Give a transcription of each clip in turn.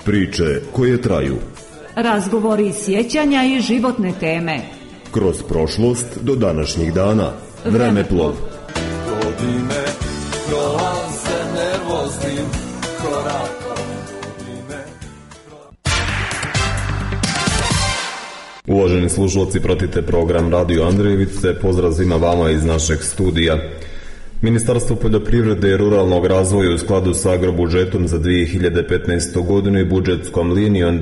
Priče koje traju. Razgovori, sjećanja i životne teme. Kroz prošlost do današnjih dana. Vremeplov. Godine prolaze nervoznim korakom. Uvaženi slušalci, pratite program Radio Andrejevice. Pozdrav svima vama iz našeg studija. Ministarstvo poljoprivrede i ruralnog razvoja u skladu sa agrobudžetom za 2015. godinu i budžetskom linijom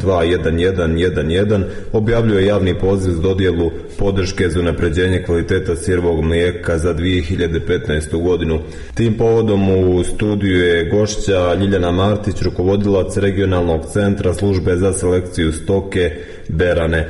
21111 objavljuje javni poziv za dodjelu podrške za unapređenje kvaliteta sirovog mlijeka za 2015. godinu. Tim povodom u studiju je gošća Ljiljana Martić, rukovodilac regionalnog centra službe za selekciju stoke Berane.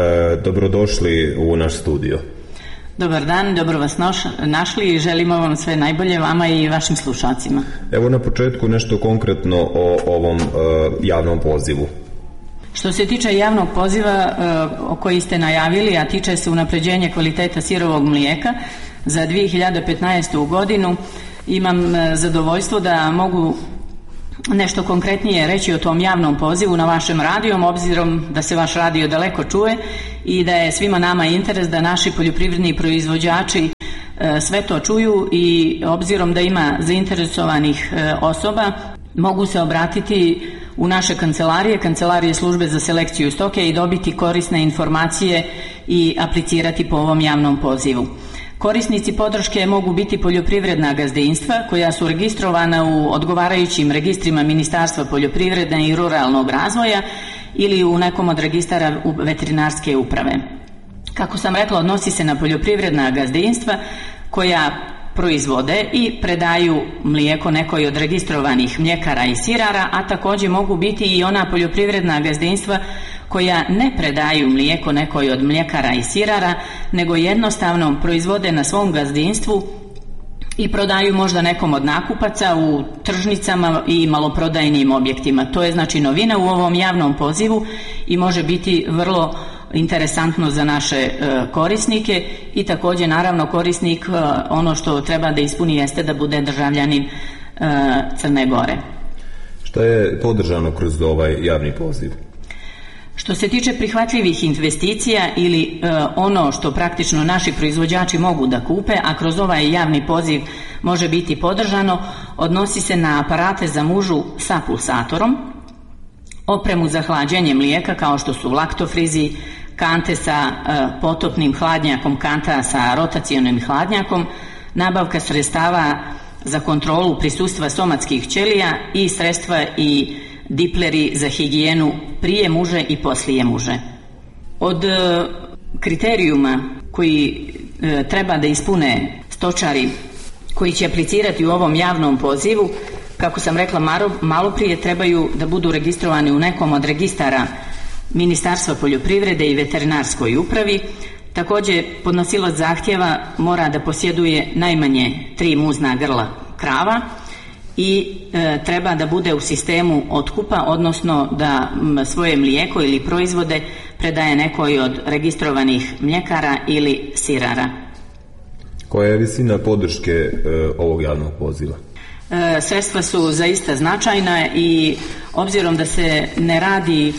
Dobrodošli u naš studio. Dobar dan, dobro vas našli i želimo vam sve najbolje, vama i vašim slušalcima. Evo na početku nešto konkretno o ovom javnom pozivu. Što se tiče javnog poziva koji ste najavili, a tiče se unapređenja kvaliteta sirovog mlijeka za 2015. godinu, imam zadovoljstvo da mogu nešto konkretnije reći o tom javnom pozivu na vašem radiju, obzirom da se vaš radio daleko čuje i da je svima nama interes da naši poljoprivredni proizvođači sve to čuju, i obzirom da ima zainteresovanih osoba, mogu se obratiti u naše kancelarije službe za selekciju stoke i dobiti korisne informacije i aplicirati po ovom javnom pozivu. Korisnici podrške mogu biti poljoprivredna gazdinstva koja su registrovana u odgovarajućim registrima Ministarstva poljoprivrede i ruralnog razvoja ili u nekom od registara veterinarske uprave. Kako sam rekla, odnosi se na poljoprivredna gazdinstva koja proizvode i predaju mlijeko nekoj od registrovanih mljekara i sirara, a također mogu biti i ona poljoprivredna gazdinstva koja ne predaju mlijeko nekoj od mljekara i sirara, nego jednostavno proizvode na svom gazdinstvu i prodaju možda nekom od nakupaca u tržnicama i maloprodajnim objektima. To je znači novina u ovom javnom pozivu i može biti vrlo interesantno za naše korisnike, i također naravno korisnik ono što treba da ispuni jeste da bude državljanin Crne Gore. Šta je podržano kroz ovaj javni poziv? Što se tiče prihvatljivih investicija ili ono što praktično naši proizvođači mogu da kupe, a kroz ovaj javni poziv može biti podržano, odnosi se na aparate za mužu sa pulsatorom, opremu za hlađenje mlijeka kao što su laktofrizi, kante sa potopnim hladnjakom, kanta sa rotacionim hladnjakom, nabavka sredstava za kontrolu prisustva somatskih ćelija i sredstva i dipleri za higijenu prije muže i poslije muže. Od kriterijuma koji treba da ispune stočari koji će aplicirati u ovom javnom pozivu, kako sam rekla malo prije, trebaju da budu registrovani u nekom od registara Ministarstva poljoprivrede i veterinarskoj upravi. Također podnosilac zahtjeva mora da posjeduje najmanje 3 muzna grla krava i treba da bude u sistemu otkupa, odnosno da svoje mlijeko ili proizvode predaje nekoj od registrovanih mljekara ili sirara. Koja je visina podrške ovog javnog poziva? Sredstva su zaista značajna i obzirom da se ne radi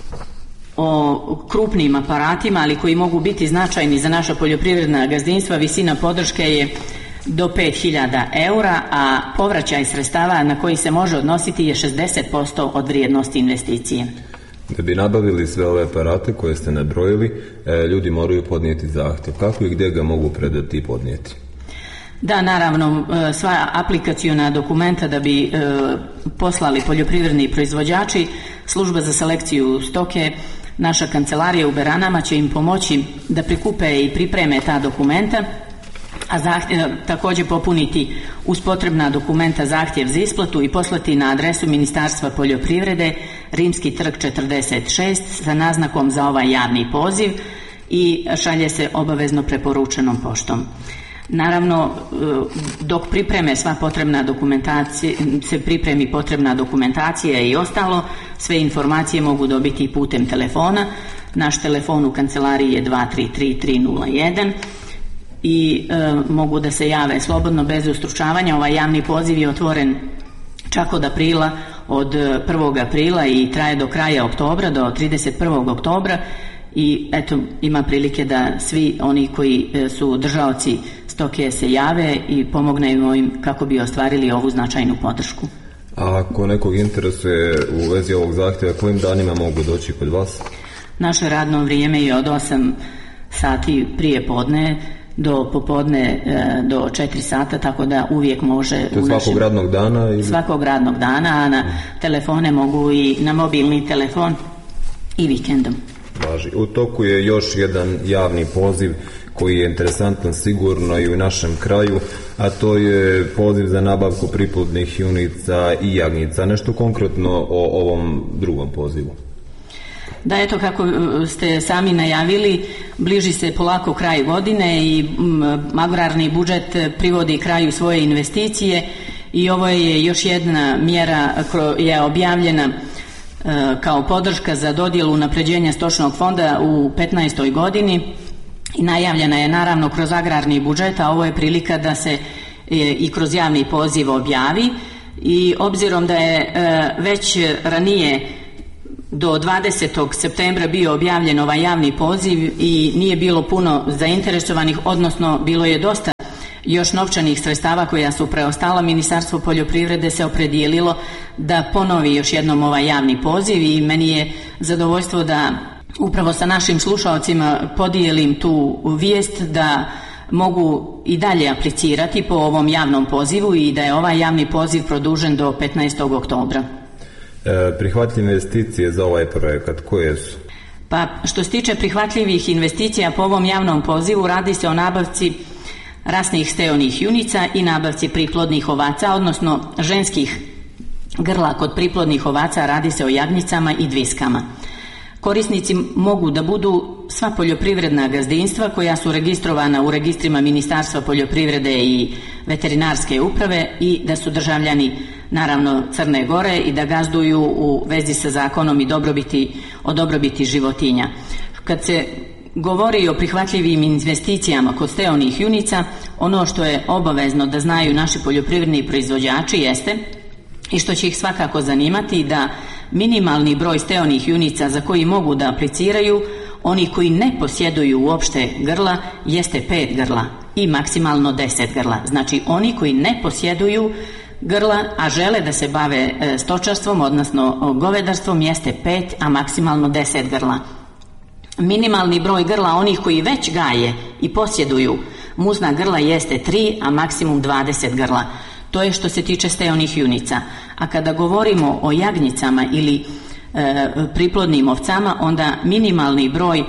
o krupnim aparatima, ali koji mogu biti značajni za naša poljoprivredna gazdinstva, visina podrške je do 5.000 eura, a povraćaj sredstava na koji se može odnositi je 60% od vrijednosti investicije. Da bi nabavili sve ove aparate koje ste nabrojili, ljudi moraju podnijeti zahtjev. Kako i gdje ga mogu predati i podnijeti? Da, naravno, sva aplikaciona dokumenta da bi poslali poljoprivredni proizvođači, služba za selekciju stoke, naša kancelarija u Beranama će im pomoći da prikupe i pripreme ta dokumenta, a također popuniti uz potrebna dokumenta zahtjev za isplatu i poslati na adresu Ministarstva poljoprivrede, Rimski trg 46, sa naznakom za ovaj javni poziv, i šalje se obavezno preporučenom poštom. Naravno, dok pripreme sva potrebna dokumentacija, se pripremi potrebna dokumentacija i ostalo, sve informacije mogu dobiti putem telefona. Naš telefon u kancelariji je 233-301 i mogu da se jave slobodno bez ustručavanja. Ovaj javni poziv je otvoren čak od aprila od 1. aprila i traje do kraja oktobra, do 31. oktobra i eto ima prilike da svi oni koji su držaoci stoke se jave i pomognemo im kako bi ostvarili ovu značajnu podršku. A ako nekog interesuje u vezi ovog zahtjeva, kojim danima mogu doći kod vas? Naše radno vrijeme je od 8 sati prije podne do popodne do 4 sata, tako da uvijek može... To je svakog radnog dana? Ili? Svakog radnog dana, a na telefone mogu i na mobilni telefon i vikendom. Važi. U toku je još jedan javni poziv koji je interesantan sigurno i u našem kraju, a to je poziv za nabavku priplodnih junica i jagnjica. Nešto konkretno o ovom drugom pozivu? Da, eto kako ste sami najavili, bliži se polako kraj godine i agrarni budžet privodi kraju svoje investicije i ovo je još jedna mjera koja je objavljena kao podrška za dodjelu unapređenja stočnog fonda u 2015. godini i najavljena je naravno kroz agrarni budžet, a ovo je prilika da se i kroz javni poziv objavi i obzirom da je već ranije do 20. septembra bio objavljen ovaj javni poziv i nije bilo puno zainteresovanih, odnosno bilo je dosta još novčanih sredstava koja su preostala, Ministarstvo poljoprivrede se opredijelilo da ponovi još jednom ovaj javni poziv i meni je zadovoljstvo da upravo sa našim slušalcima podijelim tu vijest da mogu i dalje aplicirati po ovom javnom pozivu i da je ovaj javni poziv produžen do 15. oktobra. Prihvatljive investicije za ovaj projekat koje su? Pa što se tiče prihvatljivih investicija po ovom javnom pozivu, radi se o nabavci rasnih steonih junica i nabavci priplodnih ovaca, odnosno ženskih grla kod priplodnih ovaca, radi se o jagnjicama i dviskama. Korisnici mogu da budu sva poljoprivredna gazdinstva koja su registrovana u registrima Ministarstva poljoprivrede i veterinarske uprave i da su državljani naravno Crne Gore i da gazduju u vezi sa zakonom i o dobrobiti životinja. Kad se govori o prihvatljivim investicijama kod steonih junica, ono što je obavezno da znaju naši poljoprivredni proizvođači jeste i što će ih svakako zanimati da minimalni broj steonih junica za koji mogu da apliciraju, oni koji ne posjeduju uopšte grla, jeste 5 grla i maksimalno 10 grla. Znači oni koji ne posjeduju grla, a žele da se bave stočarstvom, odnosno govedarstvom, jeste 5, a maksimalno 10 grla. Minimalni broj grla onih koji već gaje i posjeduju muzna grla jeste 3, a maksimum 20 grla. To je što se tiče steonih junica. A kada govorimo o jagnjicama ili priplodnim ovcama, onda minimalni broj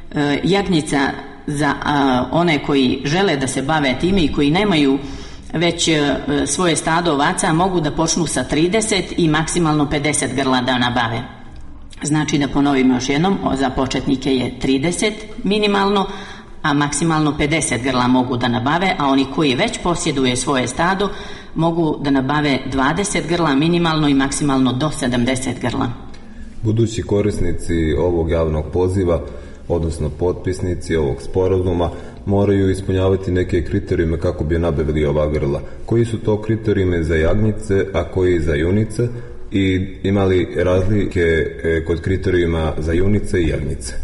jagnjica za one koji žele da se bave time i koji nemaju već svoje stado ovaca mogu da počnu sa 30 i maksimalno 50 grla da nabave. Znači da ponovimo još jednom, za početnike je 30 minimalno, a maksimalno 50 grla mogu da nabave, a oni koji već posjeduje svoje stado mogu da nabave 20 grla minimalno i maksimalno do 70 grla. Budući korisnici ovog javnog poziva, odnosno potpisnici ovog sporazuma, moraju ispunjavati neke kriterijume kako bi nabavili ova grla. Koji su to kriterijume za jagnjice, a koji za junice? I imali razlike kod kriterijuma za junice i jagnjice?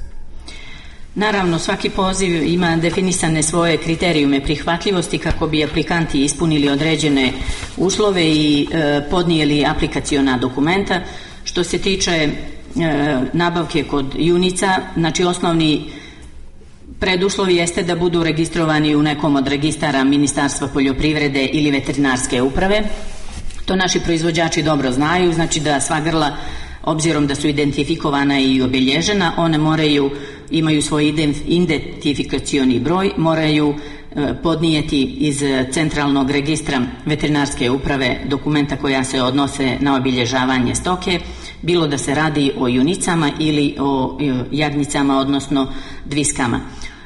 Naravno, svaki poziv ima definisane svoje kriterijume prihvatljivosti kako bi aplikanti ispunili određene uslove i podnijeli aplikaciona dokumenta. Što se tiče nabavke kod junica, znači osnovni preduslov jeste da budu registrovani u nekom od registara Ministarstva poljoprivrede ili veterinarske uprave. To naši proizvođači dobro znaju, znači da sva grla, obzirom da su identifikovana i obilježena, one imaju svoj identifikacioni broj, moraju podnijeti iz centralnog registra veterinarske uprave dokumenta koja se odnose na obilježavanje stoke, bilo da se radi o junicama ili o jagnjicama, odnosno dviskama.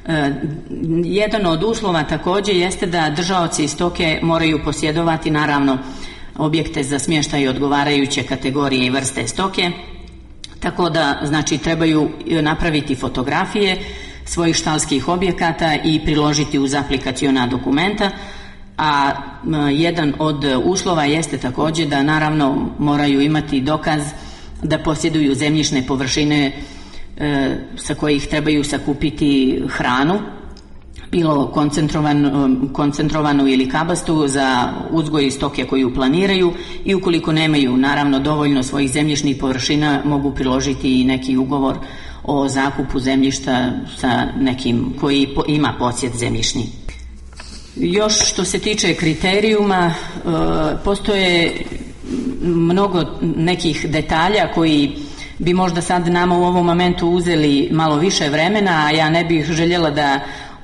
Jedan od uslova također jeste da držaoci stoke moraju posjedovati naravno objekte za smještaj odgovarajuće kategorije i vrste stoke, tako da znači trebaju napraviti fotografije svojih štalskih objekata i priložiti uz aplikaciona dokumenta a jedan od uslova jeste također da naravno moraju imati dokaz da posjeduju zemljišne površine sa kojih trebaju sakupiti hranu, bilo koncentrovanu ili kabastu za uzgoj stoke koju planiraju, i ukoliko nemaju naravno dovoljno svojih zemljišnih površina mogu priložiti i neki ugovor o zakupu zemljišta sa nekim koji ima posjed zemljišni. Još što se tiče kriterijuma, postoje mnogo nekih detalja koji bi možda sad nama u ovom momentu uzeli malo više vremena, a ja ne bih željela da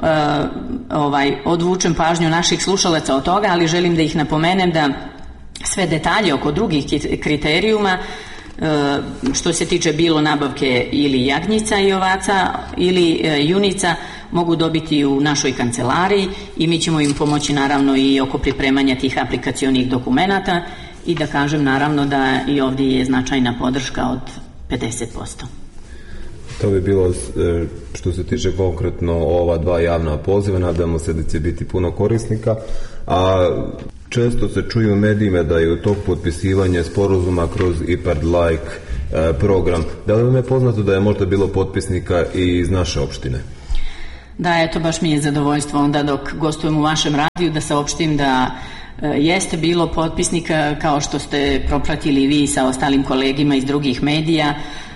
odvučem pažnju naših slušalaca od toga, ali želim da ih napomenem da sve detalje oko drugih kriterijuma, što se tiče bilo nabavke ili jagnjica i ovaca ili junica, mogu dobiti u našoj kancelariji i mi ćemo im pomoći naravno i oko pripremanja tih aplikacionih dokumenata, i da kažem naravno da i ovdje je značajna podrška od 50%. To bi bilo što se tiče konkretno ova dva javna poziva, nadamo se da će biti puno korisnika, a često se čuju u medijima da je u tog potpisivanja sporazuma kroz IPARD-like program. Da li vam je poznato da je možda bilo potpisnika i iz naše opštine? Da, eto, baš mi je zadovoljstvo onda dok gostujem u vašem radiju da saopštim da jeste bilo potpisnika, kao što ste propratili vi sa ostalim kolegima iz drugih medija.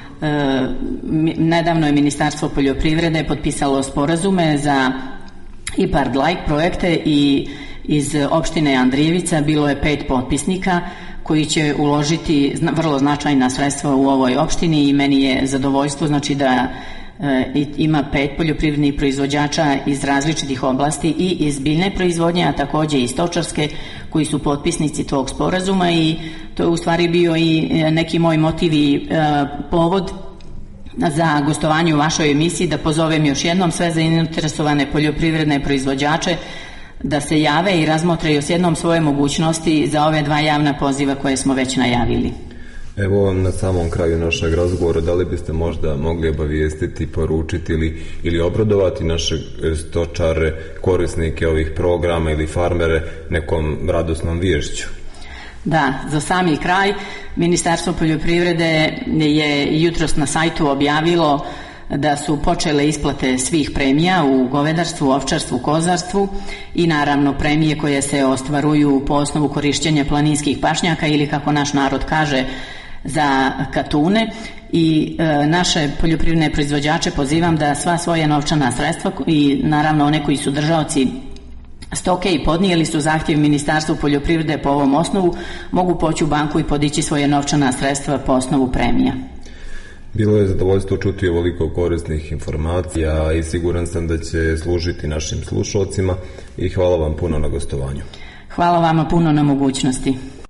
Nedavno je Ministarstvo poljoprivrede potpisalo sporazume za IPARD-like projekte i iz opštine Andrijevica bilo je 5 potpisnika koji će uložiti vrlo značajna sredstva u ovoj opštini, i meni je zadovoljstvo znači da ima 5 poljoprivrednih proizvođača iz različitih oblasti i iz biljne proizvodnje, a također i stočarske, koji su potpisnici tog sporazuma, i to je u stvari bio i neki moj motiv i povod za gostovanje u vašoj emisiji, da pozovem još jednom sve zainteresovane poljoprivredne proizvođače da se jave i razmotre još jednom svoje mogućnosti za ove dva javna poziva koje smo već najavili. Evo, na samom kraju našeg razgovora, da li biste možda mogli obavijestiti, poručiti ili obradovati naše stočare, korisnike ovih programa ili farmere nekom radosnom viješću? Da, za sami kraj, Ministarstvo poljoprivrede je jutros na sajtu objavilo da su počele isplate svih premija u govedarstvu, ovčarstvu, kozarstvu i naravno premije koje se ostvaruju po osnovu korišćenja planinskih pašnjaka ili, kako naš narod kaže, za katune. I naše poljoprivredne proizvođače pozivam da sva svoja novčana sredstva, i naravno one koji su držaoci stoke i podnijeli su zahtjev Ministarstvu poljoprivrede po ovom osnovu, mogu poći u banku i podići svoje novčana sredstva po osnovu premija. Bilo je zadovoljstvo čuti ovoliko korisnih informacija i siguran sam da će služiti našim slušalcima, i hvala vam puno na gostovanju. Hvala vama puno na mogućnosti.